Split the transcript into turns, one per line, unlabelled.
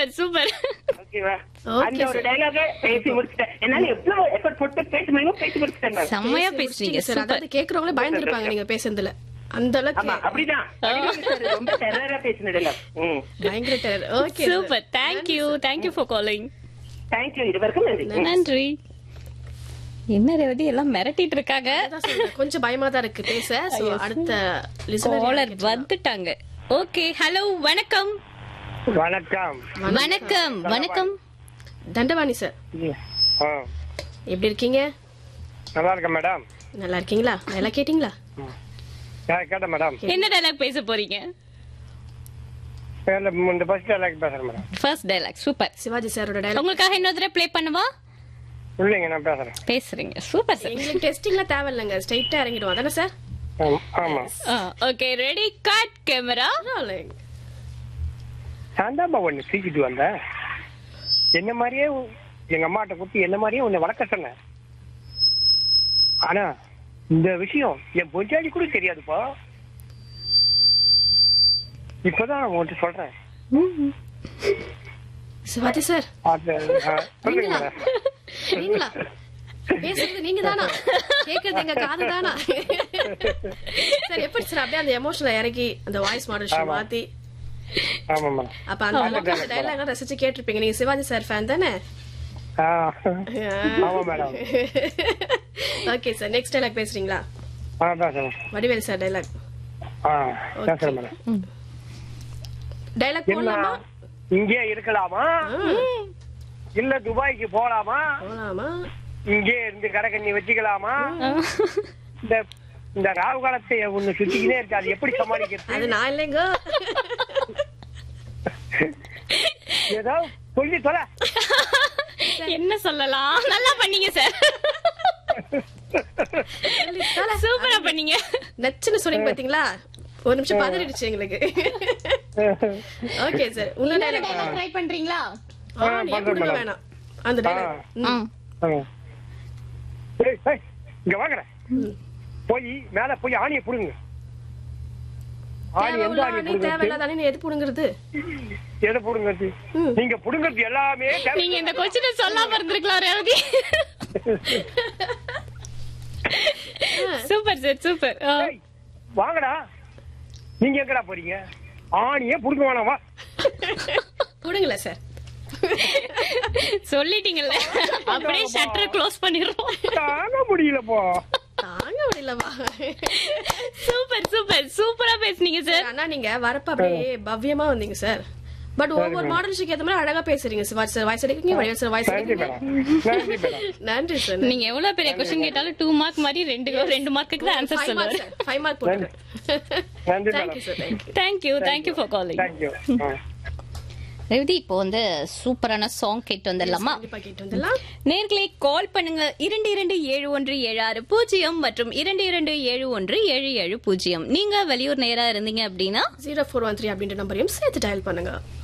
Super super.
ஓகேவா? அந்த ஒரு டயலாக பேசி முடிச்சிட்டேன். என்னால எவ்வளவு எஃபர்ட் போட்டு பேசி முடிச்சிட்டேன் நான்.
செம்மையா பேசுறீங்க
சார்.
சார்.
அதாவது கேக்குறவங்களே பயந்துருப்பாங்க நீங்க பேசுறதுல. அந்த அளவுக்கு
ஆமா அப்படிதான். ரொம்ப டெரரா பேசினதுல.
பயங்கர terror. Okay
super. Thank you for calling.
Thank you. இதுவரைக்கும் நன்றி.
நன்றி. என்ன ரேவதி எல்லாம் மிரட்டிட்டு இருக்காங்க.
கொஞ்சம் பயமா தான் இருக்கு பேச. சோ அடுத்த
காலர் வந்துட்டாங்க. ஓகே ஹலோ வணக்கம்.
வணக்கம்.
வணக்கம் வணக்கம்.
தண்டவாணி சார். எப்படி இருக்கீங்க?
நல்லா இருக்கேன் மேடம்.
நல்லா இருக்கீங்களா? நல்லா கேட்டீங்களா?
கேட்டேன் மேடம்.
என்ன டயலாக் பேச போறீங்க?
இந்த ஃபர்ஸ்ட் டயலாக் பேசுறேன் madam.
First dialogue super.
Sivaji சாரோட டயலாக்.
உங்களுக்காக இன்னொரு தடவை ப்ளே பண்ணவா?
இல்லைங்க நான் பேசுறேன்.
பேசுறீங்க சூப்பர் சார்.
எங்களுக்கு டெஸ்டிங்லாம் தேவையில்லைங்க. ஸ்ட்ரைட்டா இறங்கிடுவோம் தானே சார்?
ஆமா.
Okay ready cut camera.
சாந்தாம்பா ஒண்ணு தூக்கிட்டு வந்தேன். என்ன மாதிரியே எங்க அம்மாட்ட கொடுத்து என்ன மாதிரியே உன்னை வளர்க்க சொன்னேன். ஆனா இந்த விஷயம் என் பொஞ்சாடி கூட தெரியாதுப்பா. இப்பதான் உன்கிட்ட சொல்றேன்.
சிவாஜி சார்
சொல்லுங்க மேடம்.
நீங்களா பேசுறது? நீங்க தானா? கேக்குறது எங்க காது தானா? சார் எப்படி சார் அப்படியே அந்த எமோஷனல் இறக்கி அந்த வாய்ஸ் மாடுலேஷன் மாத்தி.
ஆமாமா.
அப்ப அந்த டயலாக் ரசிச்சு கேட்டிருப்பீங்க. நீங்க சிவாஜி சார் ஃபேன் தானே?
ஆமா madam.
Okay sir next dialogue பேசுறீங்களா?
பேசுறேன்.
Vadivel sir dialogue.
பேசுறேன் மேடம்.
டயலாக் போடலாமா?
இங்கே இருக்கலாமா இல்ல துபாய்க்கு போலாமா?
போலாமா?
இங்கே இருந்து கடை வச்சுக்கலாமா? இந்த ராகு காலத்தை ஒண்ணு சுத்திக்கிட்டே இருக்கு. அது எப்படி சமாளிக்கிறது?
அது நான் இல்லைங்க.
ஏதோ சொல்லி சொல்ல.
என்ன சொல்லலாம்? நல்லா பண்ணீங்க சார். சூப்பரா பண்ணீங்க.
நச்சுன்னு சொன்னீங்க பாத்தீங்களா? ஒரு நிமிஷம் பதறிடுச்சு எங்களுக்கு. ஓகே சார் உங்க டயலாக்
ட்ரை பண்றீங்களா?
புடுங்க வேணாம் அந்த டயலாக்.
இங்க வாங்குற போய் மேல போய் ஆணியை புடுங்க. ஆணி எந்த ஆணி புடுங்க?
தேவையில்லாத ஆணி எது புடுங்கிறது?
எதை புடுங்கிறது? நீங்க புடுங்கிறது எல்லாமே.
நீங்க இந்த கொஸ்டினை சொல்லாம இருந்திருக்கலாம் ரேவதி. Super sir super.
வாங்கடா. நீங்க எங்கடா போறீங்க? ஆணியே புடுங்க வேணாமா?
புடுங்கல சார்.
சொல்லிட்டீங்கல்ல அப்படியே ஷட்டர் க்ளோஸ் பண்ணிடுறோம்.
தாங்க முடியலப்பா.
தாங்க முடியலவா?
சூப்பர் சூப்பர் சூப்பரா பேசுனீங்க சார்.
ஆனா நீங்க வரப்ப அப்படியே பவ்யமா வந்தீங்க சார். பட் ஒவ்வொரு மாடலுக்கு ஏத்த மாதிரி அழகா பேசுறீங்க. சிவாஜி சார் வாய்ஸ் அடிக்கிறீங்க, வடிவேல் சார் வாய்ஸ் அடிக்கிறீங்க.
நன்றி
சார்.
நீங்க எவ்வளவு பெரிய क्वेश्चन கேட்டாலும் 2 மார்க் மாதிரி ரெண்டு மார்க்குக்கு தான் ஆன்சர் சொல்லுவாரு.
5 மார்க் போடுங்க.
நன்றி
Thank you sir.
Thank you for calling.
Thank you.
Revathi இப்போ வந்து சூப்பரான சாங் கேட்டு வந்துடலாமா?
கண்டிப்பா கேட்டு வந்துடலாம்.
நேர்களை கால் பண்ணுங்க 227176 மற்றும் 227177. நீங்க வெளியூர் நேரா இருந்தீங்க அப்படின்னா
0413 அப்படின்ற நம்பரையும் சேர்த்து டயல் பண்ணுங்க.